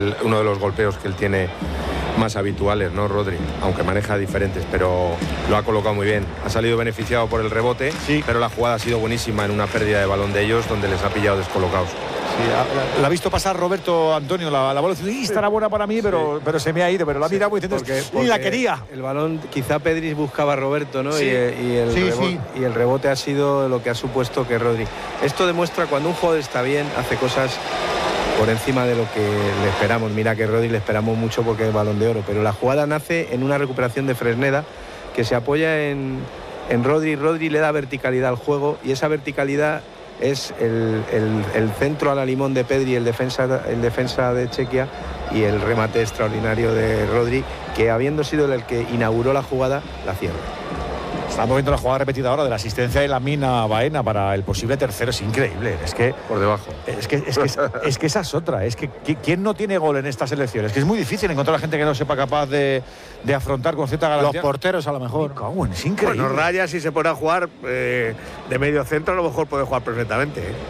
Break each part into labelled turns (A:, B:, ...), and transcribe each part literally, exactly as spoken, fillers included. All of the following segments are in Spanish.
A: uno de los golpeos que él tiene más habituales, ¿no, Rodri? Aunque maneja diferentes, pero lo ha colocado muy bien. Ha salido beneficiado por el rebote, sí, pero la jugada ha sido buenísima en una pérdida de balón de ellos, donde les ha pillado descolocados.
B: Sí, la, la ha visto pasar Roberto Antonio, la, la bola sí, estará buena para mí, pero, sí, pero se me ha ido, pero la ha mirado sí, diciendo porque, porque y la quería.
C: El balón, quizá Pedri buscaba a Roberto, ¿no? Sí, y, y, el
B: sí,
C: rebote,
B: sí.
C: y el rebote ha sido lo que ha supuesto que Rodri. Esto demuestra cuando un jugador está bien, hace cosas por encima de lo que le esperamos. Mira que Rodri le esperamos mucho porque es balón de oro, pero la jugada nace en una recuperación de Fresneda que se apoya en, en Rodri. Rodri le da verticalidad al juego y esa verticalidad es el, el, el centro a la limón de Pedri, el defensa, el defensa de Chequia, y el remate extraordinario de Rodri, que habiendo sido el que inauguró la jugada, la cierra.
B: Estamos viendo la jugada repetida ahora de la asistencia de Lamine Baena para el posible tercero. Es increíble. Es que
A: por debajo.
B: Es que, es que, es, es que esa es otra. Es que ¿quién no tiene gol en estas elecciones? Es que es muy difícil encontrar a gente que no sepa capaz de, de afrontar con cierta garantía.
D: Los porteros a lo mejor.
B: Oh, es increíble.
D: Bueno, Raya, si se pone a jugar eh, de medio centro, a lo mejor puede jugar perfectamente, ¿eh?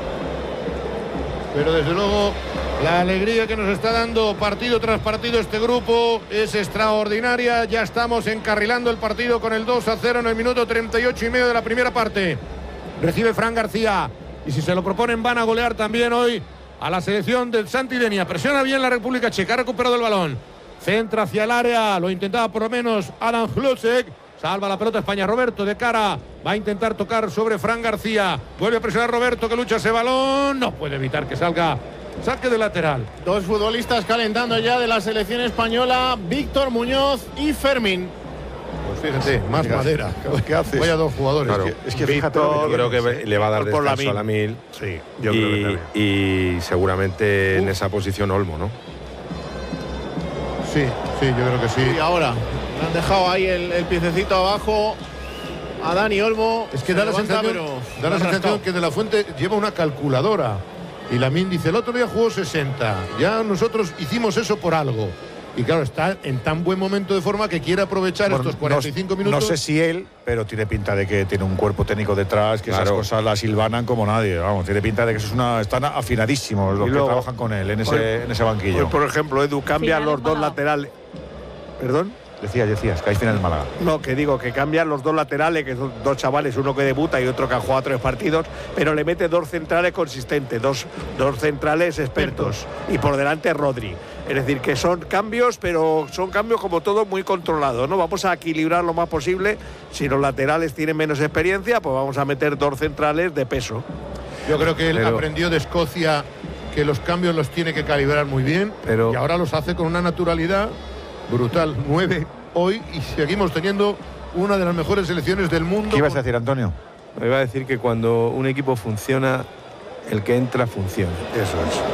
E: Pero desde luego la alegría que nos está dando partido tras partido este grupo es extraordinaria. Ya estamos encarrilando el partido con el dos a cero en el minuto treinta y ocho y medio de la primera parte. Recibe Fran García y si se lo proponen van a golear también hoy a la selección del Santidenia. Presiona bien la República Checa, ha recuperado el balón, centra hacia el área, lo intentaba por lo menos Adam Hlosek. Salva la pelota España. Roberto de cara. Va a intentar tocar sobre Fran García. Vuelve a presionar Roberto que lucha ese balón. No puede evitar que salga. Saque de lateral.
F: Dos futbolistas calentando ya de la selección española. Víctor Muñoz y Fermín.
E: Pues fíjate, más Mira, madera.
D: ¿Qué haces?
E: Vaya dos jugadores.
A: Claro.
E: Es que,
A: es que fíjate, Víctor, creo que sí, le va a dar descanso a Lamine.
D: Sí, yo
A: y,
D: creo que
A: y seguramente
E: uh.
A: en esa posición Olmo, ¿no?
E: Sí, sí, yo creo que sí.
F: Y ahora le han dejado ahí el, el piececito abajo a Dani Olmo.
E: Es que da la
F: levanta,
E: sensación, da la sensación que De La Fuente lleva una calculadora. Y Lamine dice, el otro día jugó sesenta. Ya nosotros hicimos eso por algo. Y claro, está en tan buen momento de forma que quiere aprovechar bueno, estos cuarenta y cinco
B: no,
E: minutos.
B: No sé si él, pero tiene pinta de que tiene un cuerpo técnico detrás, que claro, esas cosas las hilvanan como nadie. Vamos, tiene pinta de que eso es una, están afinadísimos los luego, que trabajan con él en ese, hoy, en ese banquillo.
D: Hoy, por ejemplo, Edu cambia sí, los dos laterales. ¿Perdón?
B: Decías, decías, que hay final en Málaga.
D: No, que digo, que cambian los dos laterales, que son dos chavales, uno que debuta y otro que ha jugado tres partidos, pero le mete dos centrales consistentes, dos, dos centrales expertos, y por delante Rodri. Es decir, que son cambios, pero son cambios como todo muy controlados, ¿no? Vamos a equilibrar lo más posible. Si los laterales tienen menos experiencia, pues vamos a meter dos centrales de peso.
E: Yo creo que él
A: pero,
E: aprendió de Escocia que los cambios los tiene que calibrar muy bien, pero, y ahora los hace con una naturalidad brutal. Nueve hoy y seguimos teniendo una de las mejores selecciones del mundo.
B: ¿Qué ibas a decir, Antonio?
C: Me iba a decir que cuando un equipo funciona, el que entra funciona.
B: Eso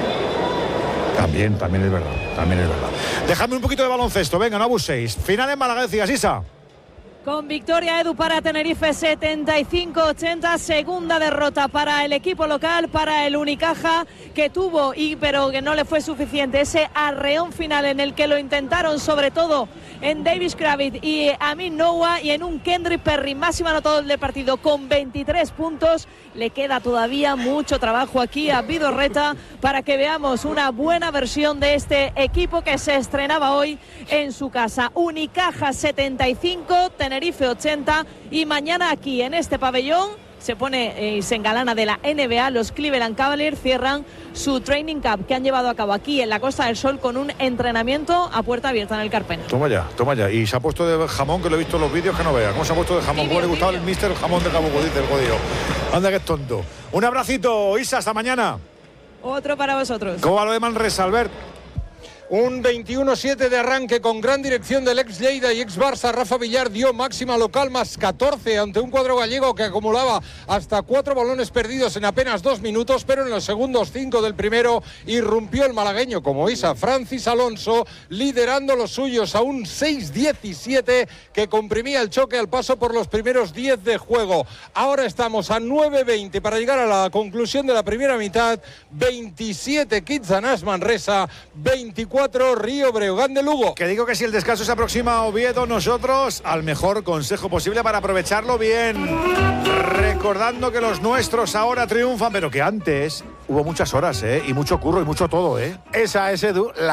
B: es. También, también es verdad. También es verdad. Dejadme un poquito de baloncesto, venga, no abuséis. Final en Málaga, decías, Isa.
G: Con victoria, Edu, para Tenerife, setenta y cinco ochenta, segunda derrota para el equipo local, para el Unicaja, que tuvo, y pero que no le fue suficiente, ese arreón final en el que lo intentaron, sobre todo en Davis Kravitz y Amin Noah, y en un Kendrick Perrin, máximo anotador del partido, con veintitrés puntos. Le queda todavía mucho trabajo aquí a Vidorreta para que veamos una buena versión de este equipo que se estrenaba hoy en su casa. Unicaja setenta y cinco, Tenerife ochenta, y mañana aquí en este pabellón se pone y eh, se engalana de la N B A. Los Cleveland Cavaliers cierran su training camp que han llevado a cabo aquí en la Costa del Sol con un entrenamiento a puerta abierta en el Carpena.
B: Toma ya, toma ya. Y se ha puesto de jamón, que lo he visto en los vídeos, que no veas. ¿Cómo se ha puesto de jamón? ¿Cómo le gustaba el mister el jamón de Cabuco? Dice el jodido. Anda que es tonto. Un abracito, Isa, hasta mañana.
G: Otro para vosotros.
B: ¿Cómo va lo de Manresa, Albert?
H: Un veintiuno siete de arranque con gran dirección del ex Lleida y ex Barça. Rafa Villar dio máxima local más catorce ante un cuadro gallego que acumulaba hasta cuatro balones perdidos en apenas dos minutos, pero en los segundos cinco del primero irrumpió el malagueño como Isa Francis Alonso, liderando los suyos a un seis diecisiete que comprimía el choque al paso por los primeros diez de juego. Ahora estamos a nueve veinte para llegar a la conclusión de la primera mitad. veintisiete Quitzanas Manresa, veinticuatro Río Breogán de Lugo.
B: Que digo que si el descanso se aproxima a Oviedo, nosotros al mejor consejo posible para aprovecharlo bien. Recordando que los nuestros ahora triunfan, pero que antes hubo muchas horas, ¿eh? Y mucho curro y mucho todo, ¿eh?
D: Esa es, Edu, la